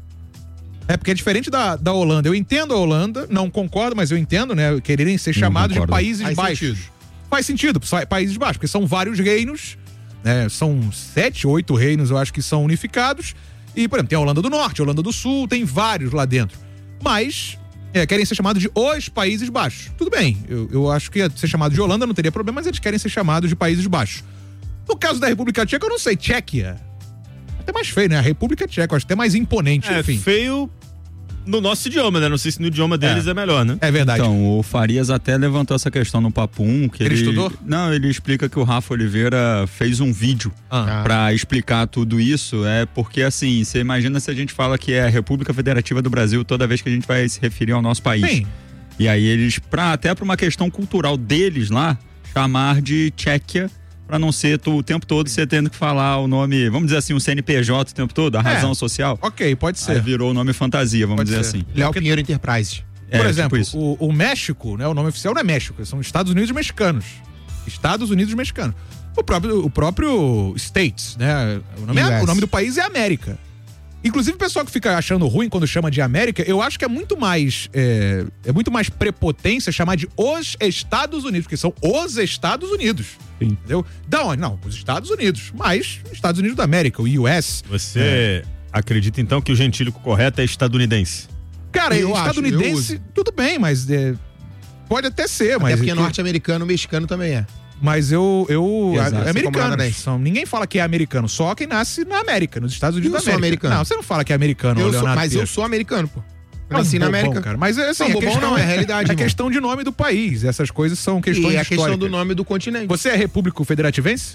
É porque é diferente da, da Holanda. Eu entendo a Holanda, não concordo, mas eu entendo, né? Quererem ser chamados de países Faz baixos. sentido. Faz sentido, pa- países baixos, porque são vários reinos, né? São sete, oito reinos, eu acho que são unificados. E, por exemplo, tem a Holanda do Norte, a Holanda do Sul, tem vários lá dentro. Mas é, querem ser chamados de os Países Baixos. Tudo bem, eu, eu acho que ser chamado de Holanda não teria problema, mas eles querem ser chamados de Países Baixos. No caso da República Tcheca, eu não sei, Tchequia. Até mais feio, né? A República Tcheca, eu acho até mais imponente, É enfim. feio no nosso idioma, né? Não sei se no idioma deles é, é melhor, né? É verdade. Então, o Farias até levantou essa questão no Papo um, que Ele ele... estudou? Não, ele explica que o Rafa Oliveira fez um vídeo Ah. pra explicar tudo isso, é porque assim, você imagina se a gente fala que é a República Federativa do Brasil toda vez que a gente vai se referir ao nosso país. Sim. E aí eles, pra, até pra uma questão cultural deles lá, chamar de Tchequia, pra não ser tu, o tempo todo você tendo que falar o nome, vamos dizer assim, o C N P J o tempo todo, a razão É. social. Ok, pode ser. Aí virou o nome fantasia, vamos Pode dizer ser. assim. Léo Pinheiro Enterprises. É, Por tipo exemplo, isso. o, o México, né? O nome oficial não é México, são Estados Unidos Mexicanos. Estados Unidos Mexicanos. O próprio, o próprio States, né? O nome, é- U S. o nome do país é América. Inclusive, o pessoal que fica achando ruim quando chama de América, eu acho que é muito mais é, é muito mais prepotência chamar de os Estados Unidos, porque são os Estados Unidos. Entendeu? Da onde? Não, os Estados Unidos, mas Estados Unidos da América, o U S. Você acredita então que o gentílico correto é estadunidense? Cara, Eu acho, estadunidense, eu uso. tudo bem, mas é, pode até ser, Até mas porque que- norte-americano, mexicano também é. Mas eu. eu Exato, é assim como americano. canadense. São, ninguém fala que é americano, só quem nasce na América, nos Estados Unidos Eu da sou América. americano. Não, você não fala que é americano, Eu sou- Leonardo mas eu Pires. sou americano, pô. É um Nasci na bobão, América. cara. Mas assim, Não, a bobão questão, não, é realidade, É irmão. questão de nome do país. Essas coisas são questões E é a questão históricas. do nome do continente. Você é República Federativense?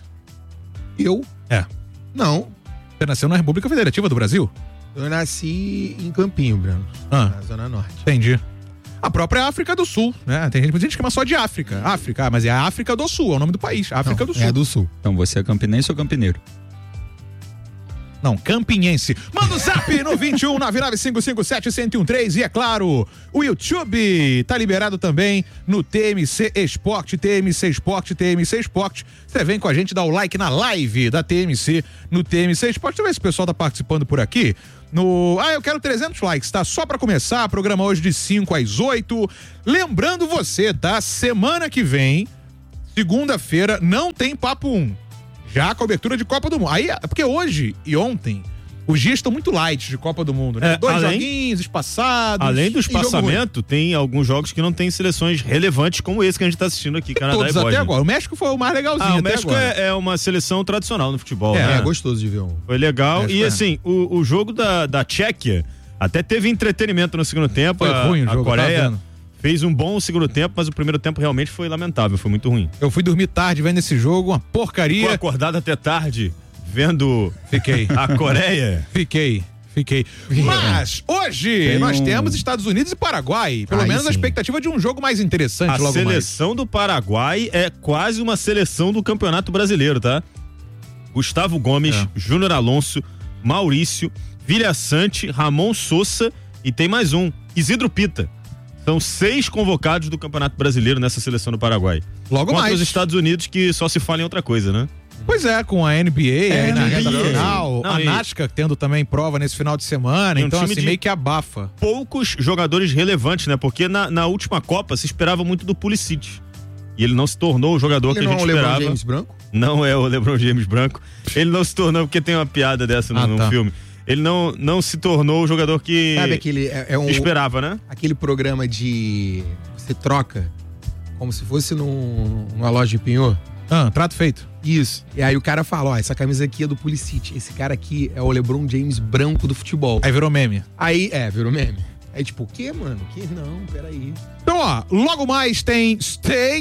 Eu? É. Não. Você nasceu na República Federativa do Brasil? Eu nasci em Campinho, Bruno. Ah. Na Zona Norte. Entendi. A própria África do Sul, né? Tem gente, muita gente que chama só de África. África, ah, mas é a África do Sul, é o nome do país. África do Sul. É do Sul. Então você é campinense ou campineiro? Não, campinhense. Manda o zap no vinte e um nove nove cinco cinco sete um zero um três e é claro, o YouTube tá liberado também no T M C Esporte, T M C Esporte, T M C Esporte. Você vem com a gente, dá o like na live da T M C no T M C Esporte. Deixa eu ver se o pessoal tá participando por aqui. No... Ah, eu quero trezentos likes, tá? Só pra começar, programa hoje de cinco às oito. Lembrando você, tá? Semana que vem, segunda-feira, não tem Papo um. Já a cobertura de Copa do Mundo. Aí, porque hoje e ontem, os dias estão muito light de Copa do Mundo, né? É, Dois além- joguinhos espaçados. Além do e jogo ruim. espaçamento, tem alguns jogos que não tem seleções relevantes como esse que a gente tá assistindo aqui, Canadá Todos e até Bósnia. agora. O México foi o mais legalzinho Ah, o até México agora. é, é uma seleção tradicional no futebol, É, né? É gostoso de ver um. Foi legal. México E é. assim, o, o jogo da, da Tchequia até teve entretenimento no segundo tempo. Foi a, ruim o a jogo, tava Coreia vendo. fez um bom segundo tempo, mas o primeiro tempo realmente foi lamentável, foi muito ruim. Eu fui dormir tarde vendo esse jogo, uma Ficou porcaria. acordado até tarde vendo Fiquei. a Coreia. Fiquei. Fiquei. Mas hoje Tem nós um- temos Estados Unidos e Paraguai. Pelo Aí menos a sim. expectativa de um jogo mais interessante A logo mais. seleção do Paraguai é quase uma seleção do Campeonato Brasileiro, tá? Gustavo Gomes, É. Júnior Alonso, Maurício, Vilha Sante, Ramon Sousa e tem mais um, Isidro Pita. São seis convocados do Campeonato Brasileiro nessa seleção do Paraguai. Logo Contra mais. os Estados Unidos, que só se fala em outra coisa, né? Pois é, com a N B A aí na N B A. reta final, Não, a e- NASCAR tendo também prova nesse final de semana, Tem um então time assim, de- meio que abafa. Poucos jogadores relevantes, né? Porque na, na última Copa se esperava muito do Pulisic. E ele não se tornou o jogador Ele que a não é gente o LeBron esperava. James branco? Não é o LeBron James branco. Ele não se tornou, porque tem uma piada dessa no, Ah, no tá. filme. Ele não, não se tornou o jogador que Sabe aquele. É, é um, esperava, né? aquele programa de. Você troca como se fosse num, numa loja de penhor? Ah, trato feito. Isso. E aí o cara fala: ó, essa camisa aqui é do Pulisic. Esse cara aqui é o LeBron James branco do futebol. Aí virou meme. Aí, é, virou meme. Aí tipo, o quê, mano? Que não, peraí. Então, ó, logo mais tem States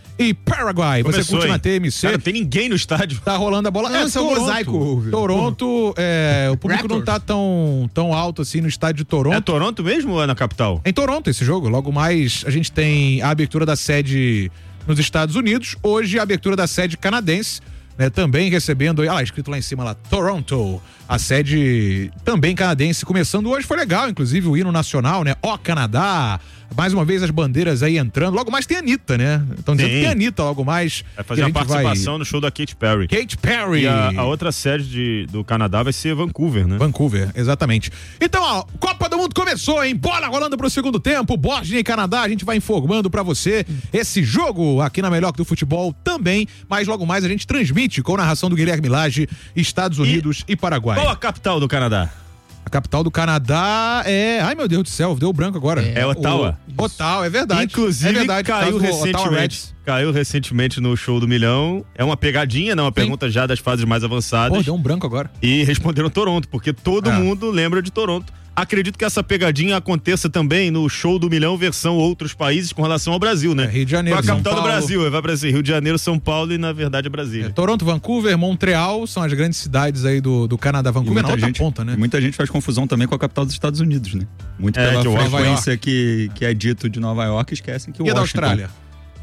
e Paraguai. Você Começou, curte na hein? T M C. Cara, não tem ninguém no estádio. Tá rolando a bola. Não, é, esse é um Toronto. mosaico. Toronto, é, o público não tá tão, tão alto assim no estádio de Toronto. É Toronto mesmo ou é na capital? Em Toronto esse jogo. Logo mais a gente tem a abertura da sede nos Estados Unidos. Hoje a abertura da sede canadense. Né, também recebendo, ah lá, escrito lá em cima lá, Toronto, a sede também canadense, começando hoje, foi legal, inclusive o hino nacional, né, ó Canadá, mais uma vez as bandeiras aí entrando, logo mais tem a Anitta, né, estão dizendo que tem a Anitta logo mais. Vai fazer a participação vai... no show da Katy Perry. Katy Perry. E a, a outra sede de, do Canadá vai ser Vancouver, né? Vancouver, exatamente. Então, ó, Copa do Mundo começou, hein, bola rolando pro segundo tempo, Bósnia e Canadá, a gente vai informando pra você esse jogo aqui na Melhor do Futebol também, mas logo mais a gente transmite com narração do Guilherme Lage, Estados Unidos e, e Paraguai. Qual a capital do Canadá? A capital do Canadá é... Ai, meu Deus do céu, deu branco agora. É, é Ottawa. O... Ottawa, é verdade. Inclusive, é verdade, caiu recentemente. Caiu recentemente no show do Milhão. É uma pegadinha, né? Uma Sim. pergunta já das fases mais avançadas. Pô, deu um branco agora. E responderam Toronto, porque todo é. mundo lembra de Toronto. Acredito que essa pegadinha aconteça também no show do Milhão versão outros países com relação ao Brasil, né? É, Rio de Janeiro, a capital São do Paulo. Brasil, vai para assim, Rio de Janeiro, São Paulo e na verdade é Brasília. É, Toronto, Vancouver, Montreal são as grandes cidades aí do, do Canadá. Vancouver na outra gente, ponta, né? Muita gente faz confusão também com a capital dos Estados Unidos, né? Muito É, pela de Washington. frequência que, que é dito de Nova York, esquecem que o E a da Washington... Austrália?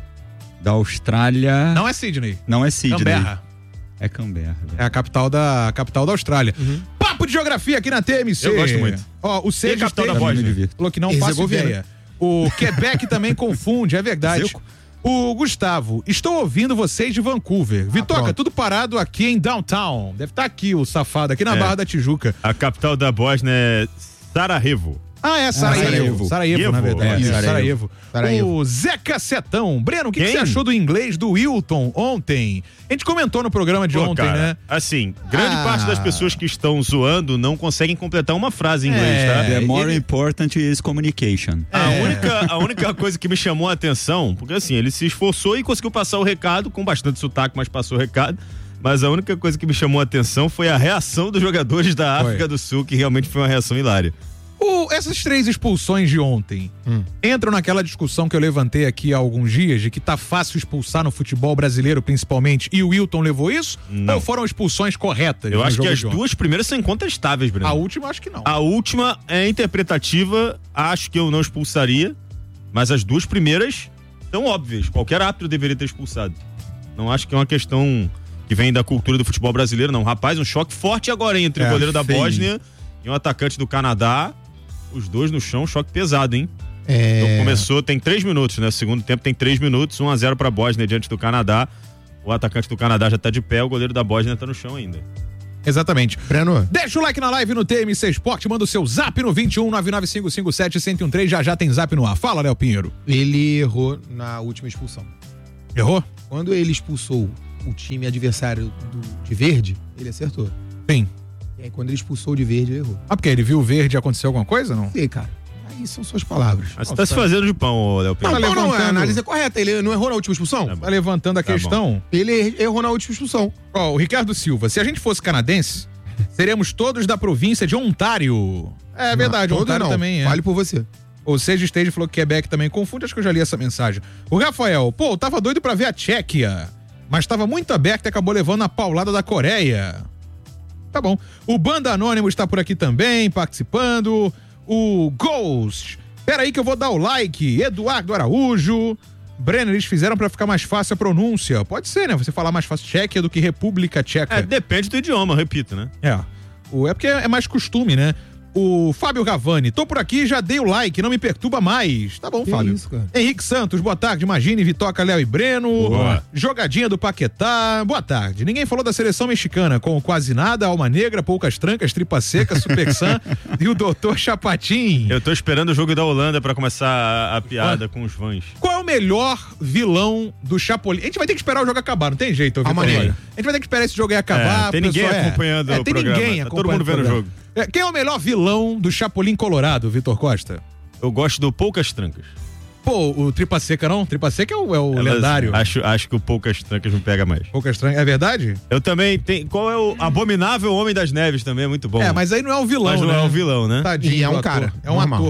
Da Austrália... Não é Sydney. Não é Sydney. Canberra. É Canberra. É a capital da, a capital da Austrália. Uhum. Papo de geografia aqui na T M C. Eu gosto muito. Ó, o E a Sérgio capital tem... da Bósnia? Falou que não faço ideia. O Quebec também confunde, é verdade. Zico? O Gustavo, estou ouvindo vocês de Vancouver. Vitoca, pronto. tudo parado aqui em Downtown. Deve estar aqui o safado, aqui na É. Barra da Tijuca. A capital da Bósnia é Sarajevo. Ah, é Sarajevo. Sarajevo. Sarajevo, na verdade. É, Isso, Sarajevo. Sarajevo. Sarajevo. O Zeca Setão. Breno, o que, que Quem? você achou do inglês do Wilton ontem? A gente comentou no programa de Pô, ontem, cara, né? Assim, grande Ah. parte das pessoas que estão zoando não conseguem completar uma frase em inglês, É, tá? The more Ele- important is communication. A, única, a única coisa que me chamou a atenção, porque assim, ele se esforçou e conseguiu passar o recado, com bastante sotaque, mas passou o recado. Mas a única coisa que me chamou a atenção foi a reação dos jogadores da África Foi. do Sul, que realmente foi uma reação hilária. O- essas três expulsões de ontem Hum. entram naquela discussão que eu levantei aqui há alguns dias, de que tá fácil expulsar no futebol brasileiro, principalmente, e o Wilton levou isso? Não. Ou foram expulsões corretas? Eu no acho que jogo as de ontem? duas primeiras são incontestáveis, Breno. A última, acho que não. A última é interpretativa, acho que eu não expulsaria, mas as duas primeiras são óbvias. Qualquer árbitro deveria ter expulsado. Não acho que é uma questão que vem da cultura do futebol brasileiro, não. Rapaz, um choque forte agora hein, entre É, o goleiro da feio. Bósnia e um atacante do Canadá. Os dois no chão, choque pesado, hein? É... Então começou, tem três minutos, né? Segundo tempo tem três minutos, um a zero pra Bósnia diante do Canadá. O atacante do Canadá já tá de pé, o goleiro da Bósnia tá no chão ainda. Exatamente. Breno, Deixa o like na live no T M C Esporte, manda o seu zap no vinte e um nove nove cinco cinco sete um zero um três, já já tem zap no ar. Fala, Léo Pinheiro. ele errou na última expulsão. Errou? Quando ele expulsou o time adversário do, de verde, ele acertou. Sim. E aí quando ele expulsou de verde, ele errou. Ah, porque ele viu o verde e aconteceu alguma coisa, não? E aí, cara, aí são suas palavras. Mas você tá se fazendo de pão, ô, Léo Não, Pinheiro. Tá não, não, a levantando- análise é correta. Ele não errou na última expulsão? Tá bom. Tá levantando a Tá questão. Ele errou na última expulsão. Ó, o Ricardo Silva, se a gente fosse canadense, seríamos todos da província de Ontário. É verdade, Não, Ontário todos não. também é. Fale por você. O Sage Stage falou que Quebec também confunde, acho que eu já li essa mensagem. O Rafael, pô, eu tava doido pra ver a Tchequia, mas tava muito aberto e acabou levando a paulada da Coreia. Tá bom. O Banda Anônimo está por aqui também, participando. O Ghost, pera aí que eu vou dar o like. Eduardo Araújo. Brenner, eles fizeram pra ficar mais fácil a pronúncia. Pode ser, né? Você falar mais fácil Tchequia do que República Tcheca. É, depende do idioma, repito, né? É. O, é porque é mais costume, né? O Fábio Gavani, tô por aqui, já dei o like, não me perturba mais. Tá bom, Que Fábio. isso, cara? Henrique Santos, boa tarde. Imagine, Vitoca, Léo e Breno. Boa. Jogadinha do Paquetá. Boa tarde. Ninguém falou da seleção mexicana, com quase nada, alma negra, poucas trancas, tripa seca, super sam e o doutor Chapatin. Eu tô esperando o jogo da Holanda pra começar a, a piada com os vãs. Qual é o melhor vilão do Chapolin? A gente vai ter que esperar o jogo acabar, não tem jeito, Alma Vitor. negra. A gente vai ter que esperar esse jogo aí acabar. É, tem pro ninguém pessoal- é. acompanhando é, o tem programa. ninguém Tá todo acompanhando mundo vendo o programa. jogo. É, quem é o melhor vilão do Chapolin Colorado, Vitor Costa? Eu gosto do Poucas Trancas. Pô, o Tripa Seca não? Tripa Seca é o, é o Elas- lendário. Acho, acho que o Poucas Trancas me pega mais. Poucas Trancas, é verdade? Eu também tenho. Qual é o Abominável Homem das Neves também? É muito bom. É, mas aí não é o vilão, Mas não né? é o vilão, né? Tadinho E é um do ator. cara, É um normal. ator.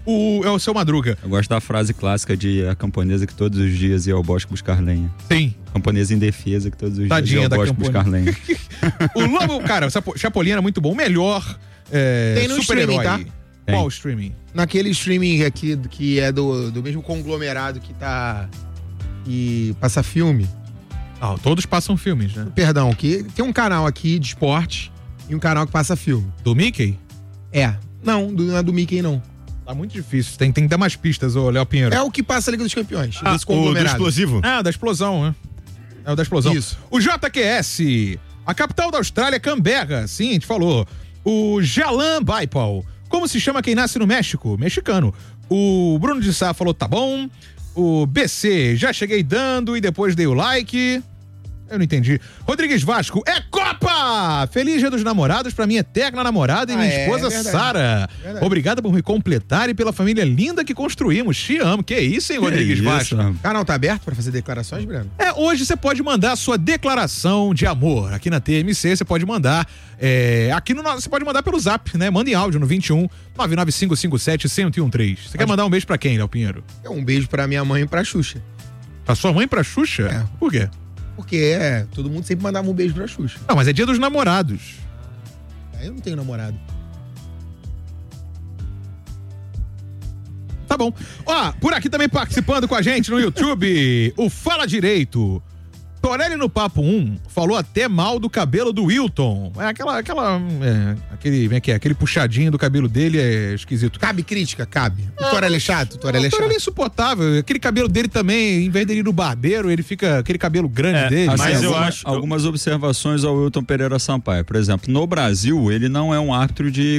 o, é o seu Madruga. Eu gosto da frase clássica de a camponesa que todos os dias ia ao bosque buscar lenha. Sim. Camponesa indefesa que todos os Tadinha dias ia da ao bosque buscar lenha. O Lobo, cara, o Chapolin era muito bom. O melhor é, Tem no super-herói. streaming, tá? Qual streaming? Naquele streaming aqui que é do, do mesmo conglomerado que tá. E passa filme. Ah, todos passam filmes, né? Perdão, que tem um canal aqui de esporte e um canal que passa filme. Do Mickey? É. Não, do, não é do Mickey, não. Tá muito difícil. Tem, tem que dar mais pistas, ô Léo Pinheiro. É o que passa a Liga dos Campeões. Ah, desse conglomerado. o do explosivo? Ah, da explosão, né? É o da explosão. Isso. O J Q S. A capital da Austrália é Canberra. Sim, a gente falou. O Jalan Baipal. Como se chama quem nasce no México? Mexicano. O Bruno de Sá falou, tá bom. O B C, já cheguei dando e depois dei o like. Eu não entendi. Rodrigues Vasco, é Copa! Feliz Dia dos Namorados pra minha eterna namorada e Ah, minha é, esposa verdade. Sara. Verdade. Obrigada por me completar e pela família linda que construímos. Te amo. Que isso, hein, Rodrigues isso, Vasco? O canal tá aberto pra fazer declarações, Breno? É, hoje você pode mandar a sua declaração de amor. Aqui na T M C você pode mandar. É, aqui no você pode mandar pelo Zap, né? Manda em áudio no vinte e um, nove nove cinco cinco sete, um zero um três. Você quer mandar um beijo pra quem, Léo Pinheiro? É um beijo pra minha mãe e pra Xuxa. Pra sua mãe e pra Xuxa? É. Por quê? Porque é, todo mundo sempre mandava um beijo pra Xuxa. Não, mas é Dia dos Namorados. Aí eu não tenho namorado. Tá bom. Ó, por aqui também participando com a gente no YouTube, o Fala Direito. Torelli no Papo um falou até mal do cabelo do Wilton. É aquela, aquela, é, aquele, como é que é? Aquele puxadinho do cabelo dele é esquisito. Cabe crítica, cabe. O Torelli é chato, o Torelli é O chato. Torelli é insuportável. Aquele cabelo dele também, em vez dele ir no barbeiro, ele fica aquele cabelo grande dele. Assim, mas eu alguma- acho- Algumas observações ao Wilton Pereira Sampaio. Por exemplo, no Brasil, ele não é um árbitro de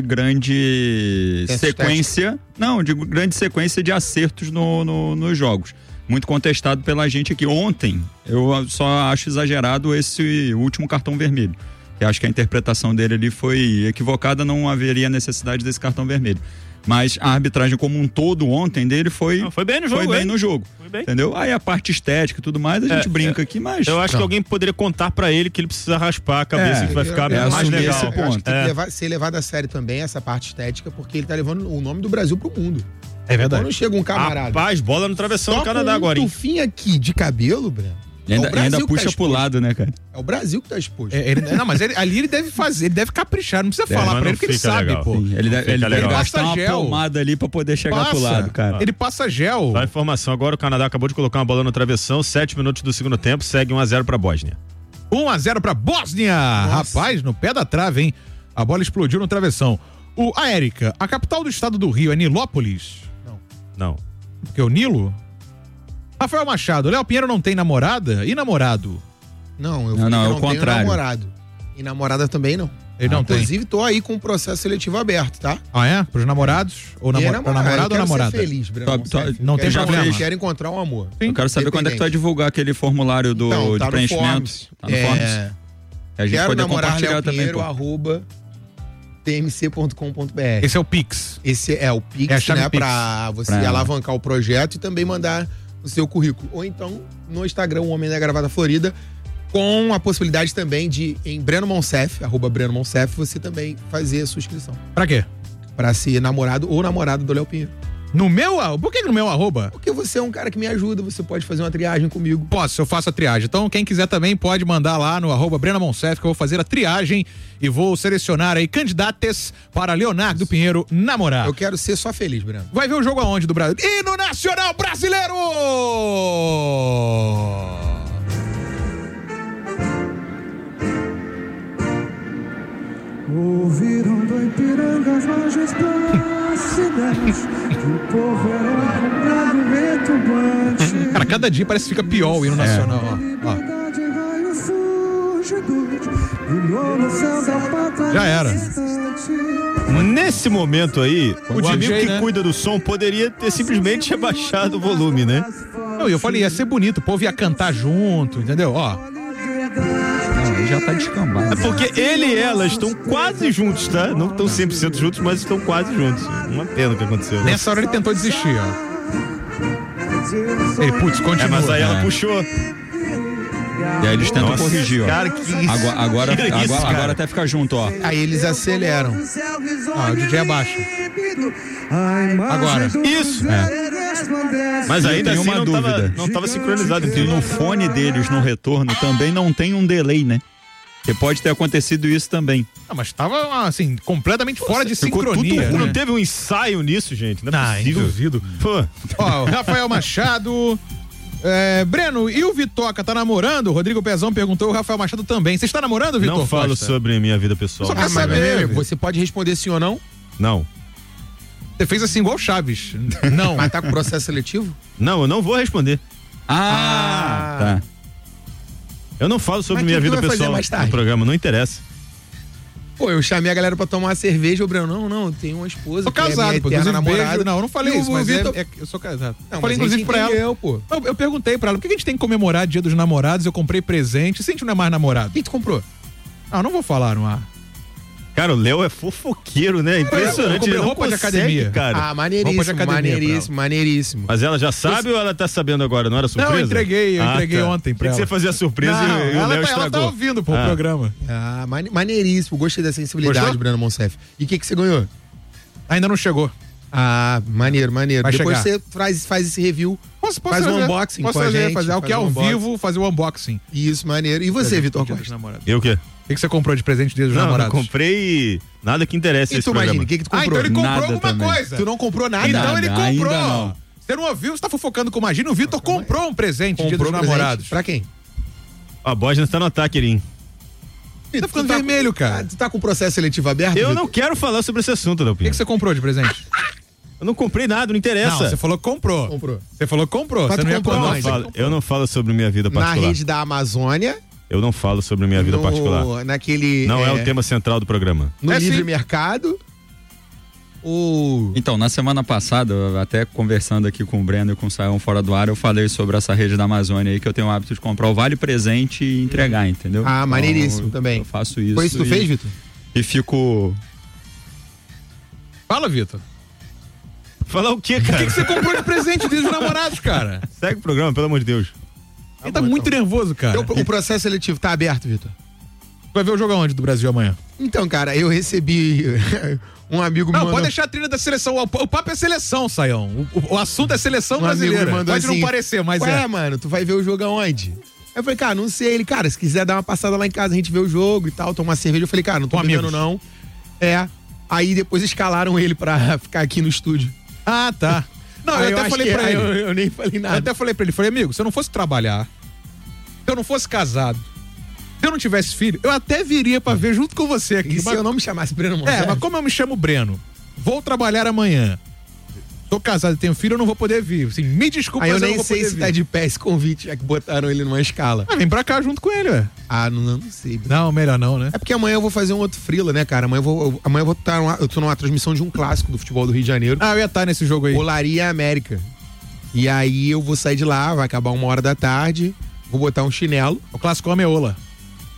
grande Essa sequência. Não, de grande sequência de acertos no, no- nos jogos. Muito contestado pela gente aqui. Ontem, eu só acho exagerado esse último cartão vermelho. Eu acho que a interpretação dele ali foi equivocada, não haveria necessidade desse cartão vermelho. Mas a arbitragem como um todo ontem dele foi, Não, foi bem no jogo, foi bem hein? no jogo. Foi bem. Entendeu? Aí a parte estética e tudo mais, a gente É, brinca é, aqui, mas... Eu acho Não. que alguém poderia contar pra ele que ele precisa raspar a cabeça É, que vai ficar é, mais assumir legal. esse Eu acho que tem É. que levar- ser levado a sério também essa parte estética, porque ele tá levando o nome do Brasil pro mundo. É verdade. Quando chega um camarada. Rapaz, bola no travessão só do Canadá com um agora, hein? tufinho aqui de cabelo, Breno. E ainda, É o Brasil ainda que tá puxa pro exposto. lado, né, cara? É o Brasil que tá exposto. É, ele- não, mas ele- ali ele deve fazer, ele deve caprichar, não precisa É, falar mas pra não ele que ele fica sabe, legal. pô. Sim, ele deve, Fica ele deve legal. gastar uma Passa gel. pomada ali pra poder chegar Passa. pro lado, cara. Ele passa gel. Só informação, agora o Canadá acabou de colocar uma bola no travessão, sete minutos do segundo tempo, segue um a zero pra Bósnia. um a zero pra Bósnia. Rapaz, no pé da trave, hein? A bola explodiu no travessão. O, a Érica, a capital do estado do Rio é Nilópolis? Não. Porque o Nilo? Rafael Machado, Léo Pinheiro não tem namorada e namorado? Não, eu Não, falei não, que é eu o não tenho contrário. namorado. E namorada também não. Ele não tem. Inclusive, tô aí com o processo seletivo aberto, tá? Ah, é? Pros namorados? Ou E namor... namorar, pra eu namorado ou quero namorada? ser feliz, Breno. Tô- tô- Rousseff. não tem Quero- problema. Eu quero encontrar um amor. Eu quero saber quando é que tu vai divulgar aquele formulário do, Então, tá de no preenchimento. Forms. Tá no É. Forms? Que a gente Quero poder namorar compartilhar Léo também, Pinheiro, pô. arroba t m c ponto com ponto b r. Esse é o Pix. Esse é o Pix, É a chave né? Pix. Pra você Pra- alavancar o projeto e também mandar o seu currículo. Ou então, no Instagram, o Homem da Gravata Florida, com a possibilidade também de, em Breno Monsef, arroba Breno Monsef, você também fazer a sua inscrição. Pra quê? Pra ser namorado ou namorada do Léo Pinheiro. No meu arroba? Por que no meu arroba? Porque você é um cara que me ajuda, você pode fazer uma triagem comigo. Posso, eu faço a triagem. Então, quem quiser também pode mandar lá no arroba Brena Monsef, que eu vou fazer a triagem e vou selecionar aí candidatas para Leonardo Pinheiro namorar. Eu quero ser só feliz, Breno. Vai ver o jogo aonde do Brasil? E no Nacional Brasileiro! Ouviram do Ipiranga as margens plácidas, que o povo era acompanhado retumbante. Cara, cada dia parece que fica pior o hino nacional. Ó, ó. Liberdade, raio surgidor, brilhou no céu da pátria. Já era. Nesse momento aí, o, D J, amigo que né? cuida do som poderia ter simplesmente abaixado o volume, né? Não, e eu falei, ia ser bonito, o povo ia cantar junto, entendeu? Ó. Não, aí já tá descambado. É porque ele e ela estão quase juntos, tá? Não estão cem por cento juntos, mas estão quase juntos. Uma pena o que aconteceu. né? Nessa hora ele tentou desistir, ó. Ele, putz, continua. É, mas aí ela É. puxou. E aí eles tentam Nossa, corrigir, ó. cara, que isso? Agora, agora, Que isso, agora, cara? agora até ficar junto, ó. Aí eles aceleram. Ah, o D J abaixa. Agora. Isso. É. Mas E eu ainda tenho assim uma não tava, dúvida. não tava sincronizado entre E no fone deles, no retorno, também não tem um delay, né? Porque pode ter acontecido isso também. Ah, mas tava, assim, completamente fora de Ficou tudo sincronia. ruim. né? Não teve um ensaio nisso, gente? Não é Não, possível. duvido. Pô. Ó, o Rafael Machado. É, Breno, e o Vitoca tá namorando? O Rodrigo Pezão perguntou, o Rafael Machado também. Você está namorando, Vitor? Não falo Costa? sobre minha vida pessoal. Só quer Ah, mas saber. é, você pode responder sim ou não? Não. Você fez assim igual o Chaves. Não. Mas tá com processo seletivo? Não, eu não vou responder. Ah, tá. Eu não falo sobre Mas minha o que vida tu vai fazer pessoal mais tarde? no programa, não interessa. Pô, eu chamei a galera pra tomar uma cerveja, o Breno, não, não, eu tenho uma esposa. Sou que é casado, minha pô. eterna Inclusive, namorada. beijo. Não, eu não falei Isso, o mas Vitor. é- É, eu sou casado. Não, Eu falei, mas a gente inclusive, pra ela. entendeu, pô. Eu, eu perguntei pra ela, por que a gente tem que comemorar Dia dos Namorados? Eu comprei presente. Se a gente não é mais namorado. O que tu comprou? Ah, eu não vou falar no ar. Cara, o Léo é fofoqueiro, né? Impressionante. Eu comprei ele não roupa de consegue, academia. cara. Ah, Roupa de maneiríssimo, academia pra maneiríssimo, maneiríssimo. Mas ela já sabe ou ela tá sabendo agora? Não era surpresa? Não, eu entreguei, eu Ah, entreguei tá. ontem pra Tem que ela. você fazia surpresa Não, e, e o ela Léo tá- ela estragou. tá ouvindo, pô, o Ah. programa. Ah, mane- maneiríssimo, gostei da sensibilidade, Gostou? Breno Monsef. E o que que você ganhou? Ainda não chegou. Ah, maneiro, maneiro. Vai Depois chegar. você traz, faz esse review, Posso, posso faz um fazer, unboxing posso com a fazer, gente. fazer algo que é faz um ao unboxing. vivo, fazer o unboxing. Isso, maneiro. E você, Vitor Dia dos Costa? Namorados. Eu o quê? O que que você comprou de presente Dia dos Não, não Namorados? comprei nada que interessa E esse tu, programa. Magine, o que que tu Ah, comprou? então ele comprou Nada alguma também. coisa. Tu não comprou nada? Então Nada, ele ainda comprou. não. Você não ouviu? Você tá fofocando com o Magino? O Vitor comprou um presente Dia Comprou dos presente. Namorados. Pra quem? A Bosnia tá no ataque, Irim. Tá ficando Tu tá vermelho, com- cara. Ah, tu tá com o processo seletivo aberto? Eu Vitor? não quero falar sobre esse assunto, O que, Leopinho. que você comprou de presente? Eu não comprei nada, não interessa. Não, você falou que comprou. Comprou. Você falou que comprou. Mas Você tu não ia comprou eu, comprar não onde? mais. falo, eu não falo sobre minha vida Na particular. rede da Amazônia. Eu não falo sobre minha vida no, particular. Naquele. Não é, o tema central do programa. No É, livre sim. mercado. O. Então, na semana passada, eu até conversando aqui com o Breno e com o Saião fora do ar, eu falei sobre essa rede da Amazônia aí, que eu tenho o hábito de comprar o vale presente e entregar, entendeu? Ah, maneiríssimo Então, também. Eu faço isso. Foi isso que tu e, fez, Vitor? E fico... Fala, Vitor. Falar o quê, O cara? que, que você comprou de presente Dia dos Namorados, cara? Segue o programa, pelo amor de Deus. Ele tá muito nervoso, cara. Então, o processo seletivo tá aberto, Vitor? Vai ver o jogo aonde do Brasil amanhã? Então, cara, eu recebi um amigo me Não, mandou- pode deixar a trilha da seleção. O, o papo é seleção, Saião. O, o- o assunto é seleção um amigo brasileira. me mandou Pode assim, não parecer, mas Ué, é. mano, tu vai ver o jogo aonde? Aí eu falei, cara, não sei. Ele, cara, se quiser dar uma passada lá em casa, a gente vê o jogo e tal, tomar uma cerveja. Eu falei, cara, não tô Com bebendo amigos. não. É. Aí depois escalaram ele pra ficar aqui no estúdio. Ah, tá. Não, Aí eu até acho falei que- pra aí ele. Eu, eu nem falei Eu nada. até falei pra ele, falei, amigo, se eu não fosse trabalhar, se eu não fosse casado, se eu não tivesse filho, eu até viria pra ver junto com você aqui. E se mas- eu não me chamasse Breno É, Monsef? mas como eu me chamo Breno, vou trabalhar amanhã, tô casado e tenho filho, eu não vou poder vir. Assim, me desculpa, Aí eu mas eu nem não vou sei poder se vir. tá de pé esse convite, já que botaram ele numa escala. Ah, vem pra cá junto com ele, ué. Ah, não, não sei. Não, melhor não, né? É porque amanhã eu vou fazer um outro frila, né, cara? Amanhã eu vou, eu- amanhã eu vou estar numa, eu tô numa transmissão de um clássico do futebol do Rio de Janeiro. Ah, eu ia estar nesse jogo aí. Olaria América. E aí eu vou sair de lá, vai acabar uma hora da tarde, vou botar um chinelo. O clássico Ameola.